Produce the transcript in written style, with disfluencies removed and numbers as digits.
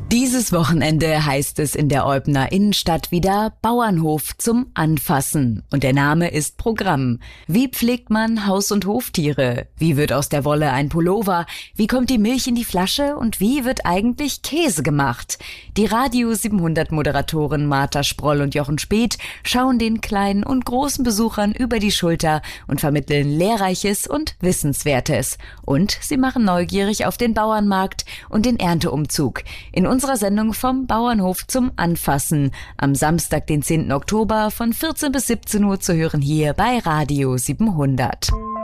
Dieses Wochenende heißt es in der Eubner Innenstadt wieder Bauernhof zum Anfassen. Und der Name ist Programm. Wie pflegt man Haus- und Hoftiere? Wie wird aus der Wolle ein Pullover? Wie kommt die Milch in die Flasche? Und wie wird eigentlich Käse gemacht? Die Radio 700 Moderatoren Martha Sproll und Jochen Speth schauen den kleinen und großen Besuchern über die Schulter und vermitteln Lehrreiches und Wissenswertes. Und sie machen neugierig auf den Bauernmarkt und den Ernteumzug. In unserer Sendung vom Bauernhof zum Anfassen. Am Samstag, den 10. Oktober von 14 bis 17 Uhr zu hören hier bei Radio 700.